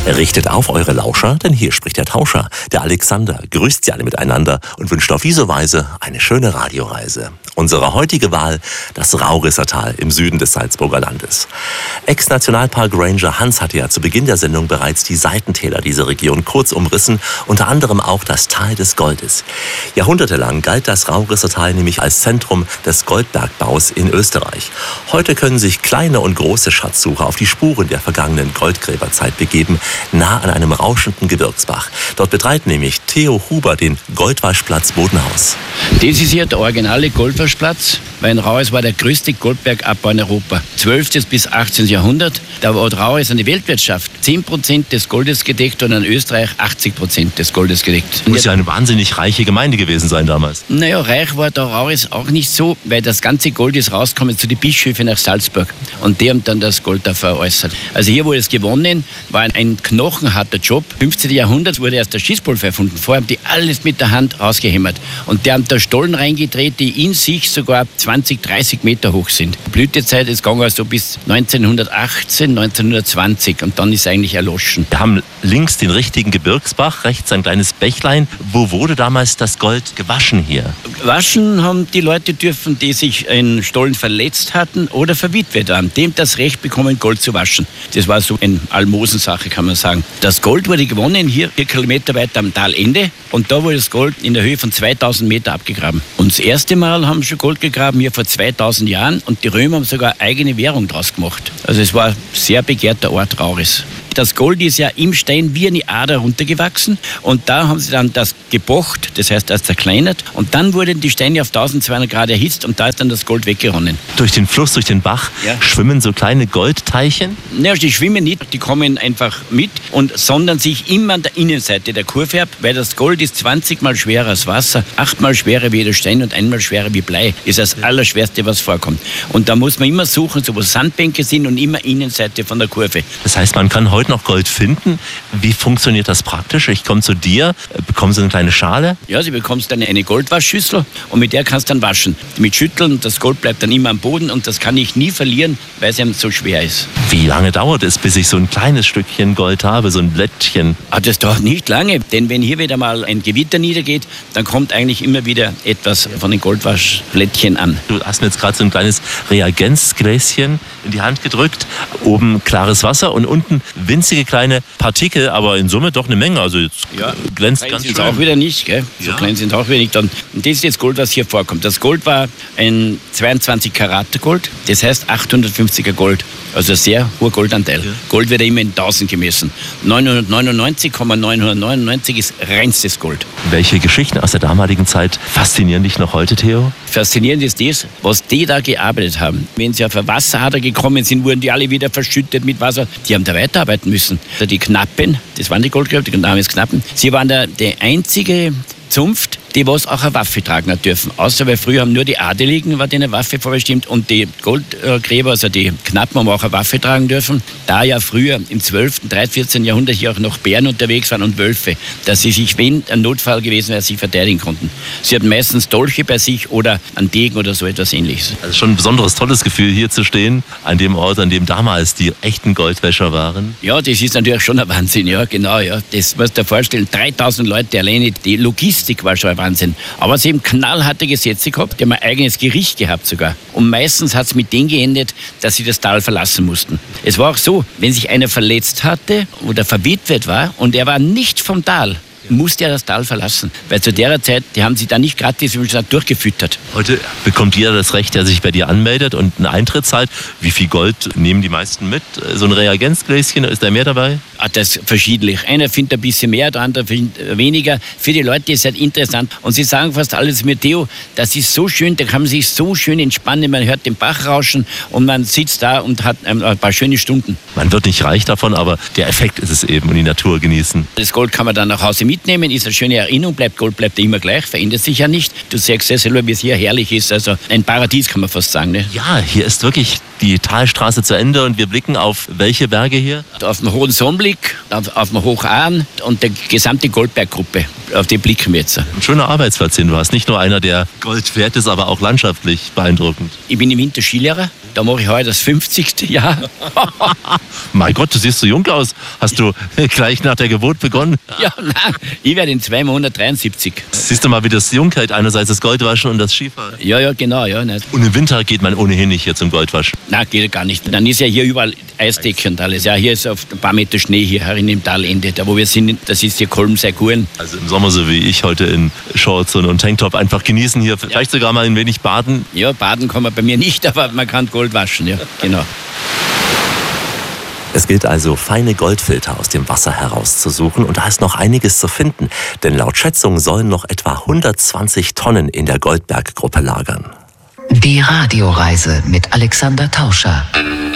Richtet auf eure Lauscher, denn hier spricht der Tauscher, der Alexander, grüßt sie alle miteinander und wünscht auf diese Weise eine schöne Radioreise. Unsere heutige Wahl, das Raurissertal im Süden des Salzburger Landes. Ex-Nationalpark Ranger Hans hatte ja zu Beginn der Sendung bereits die Seitentäler dieser Region kurz umrissen, unter anderem auch das Tal des Goldes. Jahrhundertelang galt das Raurissertal nämlich als Zentrum des Goldbergbaus in Österreich. Heute können sich kleine und große Schatzsucher auf die Spuren der vergangenen Goldgräberzeit begeben, nah an einem rauschenden Gebirgsbach. Dort betreibt nämlich Theo Huber den Goldwaschplatz Bodenhaus. Das ist hier der originale Goldwaschplatz, weil in Rauris war der größte Goldbergabbau in Europa. 12. bis 18. Jahrhundert, da war Rauris eine Weltwirtschaft. 10% des Goldes gedeckt und in Österreich 80% des Goldes gedeckt. Muss ja eine wahnsinnig reiche Gemeinde gewesen sein damals. Naja, reich war da Rauris auch nicht so, weil das ganze Gold ist rausgekommen zu den Bischöfen nach Salzburg. Und die haben dann das Gold da veräußert. Also hier wurde es gewonnen, war ein knochenharter Job. 15. Jahrhundert wurde erst der Schießpulver erfunden. Vorher haben die alles mit der Hand rausgehämmert. Und die haben da Stollen reingedreht, die in sich sogar 20, 30 Meter hoch sind. Die Blütezeit ist gegangen also bis 1918, 1920 und dann ist eigentlich erloschen. Wir haben links den richtigen Gebirgsbach, rechts ein kleines Bächlein. Wo wurde damals das Gold gewaschen hier? Waschen haben die Leute dürfen, die sich in Stollen verletzt hatten oder verwitwet waren. Die haben das Recht bekommen, Gold zu waschen. Das war so eine Almosensache, kann man sagen. Das Gold wurde gewonnen hier 4 Kilometer weiter am Talende und da wurde das Gold in der Höhe von 2000 Meter abgegraben. Und das erste Mal haben sie schon Gold gegraben hier vor 2000 Jahren und die Römer haben sogar eigene Währung draus gemacht. Also es war ein sehr begehrter Ort Rauris. Das Gold ist ja im Stein wie eine Ader runtergewachsen und da haben sie dann das gebocht, das heißt das zerkleinert und dann wurden die Steine auf 1200 Grad erhitzt und da ist dann das Gold weggeronnen. Durch den Fluss, durch den Bach schwimmen so kleine Goldteilchen? Ja, die schwimmen nicht, die kommen einfach mit und sondern sich immer an der Innenseite der Kurve ab, weil das Gold ist 20 Mal schwerer als Wasser, 8 Mal schwerer wie der Stein und 1 Mal schwerer wie Blei. Ist das Allerschwerste, was vorkommt. Und da muss man immer suchen, so wo Sandbänke sind und immer Innenseite von der Kurve. Das heißt, man kann heute noch Gold finden. Wie funktioniert das praktisch? Ich komme zu dir, bekommst du eine kleine Schale? Ja, du bekommst dann eine Goldwaschschüssel und mit der kannst du dann waschen. Mit Schütteln, das Gold bleibt dann immer am Boden und das kann ich nie verlieren, weil es einem so schwer ist. Wie lange dauert es, bis ich so ein kleines Stückchen Gold habe, so ein Blättchen? Das dauert nicht lange, denn wenn hier wieder mal ein Gewitter niedergeht, dann kommt eigentlich immer wieder etwas von den Goldwaschblättchen an. Du hast mir jetzt gerade so ein kleines Reagenzgläschen in die Hand gedrückt. Oben klares Wasser und unten winzige kleine Partikel, aber in Summe doch eine Menge. Also jetzt glänzt ganz schön. Auch wieder nicht, gell? So klein sind auch wieder nicht. Und das ist jetzt Gold, was hier vorkommt. Das Gold war ein 22 Karat Gold, das heißt 850er Gold. Also ein sehr hoher Goldanteil. Ja. Gold wird ja immer in 1000 gemessen. 999,999 ist reinstes Gold. Welche Geschichten aus der damaligen Zeit faszinieren dich noch heute, Theo? Faszinierend ist das, was die da gearbeitet haben. Wenn sie auf eine Wasserader gekommen sind, wurden die alle wieder verschüttet mit Wasser. Die haben da weiterarbeiten müssen. Die Knappen, das waren die Goldgräber, die Name ist Knappen, sie waren die einzige Zunft, die was auch eine Waffe tragen hat dürfen. Außer weil früher haben nur die Adeligen war denen eine Waffe vorbestimmt und die Goldgräber, also die Knappen, haben auch eine Waffe tragen dürfen. Da ja früher im 12., 13., 14. Jahrhundert hier auch noch Bären unterwegs waren und Wölfe, dass sie sich, wenn ein Notfall gewesen wäre, sich verteidigen konnten. Sie hatten meistens Dolche bei sich oder einen Degen oder so etwas Ähnliches. Also schon ein besonderes, tolles Gefühl, hier zu stehen, an dem Ort, an dem damals die echten Goldwäscher waren. Ja, das ist natürlich schon ein Wahnsinn, ja, genau, ja. Das musst du dir vorstellen, 3000 Leute alleine, die Logistik war schon ein Wahnsinn. Aber sie haben knallharte Gesetze gehabt, die haben ein eigenes Gericht gehabt sogar. Und meistens hat es mit denen geendet, dass sie das Tal verlassen mussten. Es war auch so, wenn sich einer verletzt hatte oder verwitwet war und er war nicht vom Tal, musste er das Tal verlassen. Weil zu der Zeit, die haben sie da nicht gratis, wie gesagt, durchgefüttert. Heute bekommt jeder das Recht, der sich bei dir anmeldet und einen Eintritt zahlt. Wie viel Gold nehmen die meisten mit? So ein Reagenzgläschen, ist da mehr dabei? Das ist verschiedentlich. Einer findet ein bisschen mehr, der andere findet weniger. Für die Leute ist es halt interessant. Und sie sagen fast alles mit Theo, das ist so schön, da kann man sich so schön entspannen. Man hört den Bach rauschen und man sitzt da und hat ein paar schöne Stunden. Man wird nicht reich davon, aber der Effekt ist es eben und die Natur genießen. Das Gold kann man dann nach Hause mitnehmen, ist eine schöne Erinnerung, Gold bleibt immer gleich, verändert sich ja nicht. Du sagst ja selber, wie es hier herrlich ist, also ein Paradies kann man fast sagen. Ne? Ja, hier ist wirklich die Talstraße zu Ende und wir blicken auf welche Berge hier? Auf den Hohen Sonnblick, auf den Hochahn und die gesamte Goldberggruppe, auf die blicken wir jetzt. Ein schöner Arbeitsplatz, den du hast, nicht nur einer, der Gold wert ist, aber auch landschaftlich beeindruckend. Ich bin im Winter Skilehrer Da mache ich heute das 50. Jahr. Mein Gott, du siehst so jung aus. Hast du gleich nach der Geburt begonnen? Ja, nein, ich werde in 2 Monaten 73. Siehst du mal, wie das Jungheit, einerseits das Goldwaschen und das Skifahren. Ja, genau, ja. Nicht. Und im Winter geht man ohnehin nicht hier zum Goldwaschen. Nein, geht gar nicht. Dann ist ja hier überall Eisdecke und alles. Ja, hier ist auf ein paar Meter Schnee hier herin im Talende. Da wo wir sind, das ist hier Kolmsee-Guren. Also im Sommer so wie ich heute in Shorts und Tanktop einfach genießen hier. Vielleicht sogar mal ein wenig baden. Ja, baden kann man bei mir nicht, aber man kann Gold waschen, ja, genau. Es gilt also, feine Goldfilter aus dem Wasser herauszusuchen und da ist noch einiges zu finden, denn laut Schätzung sollen noch etwa 120 Tonnen in der Goldberggruppe lagern. Die Radioreise mit Alexander Tauscher.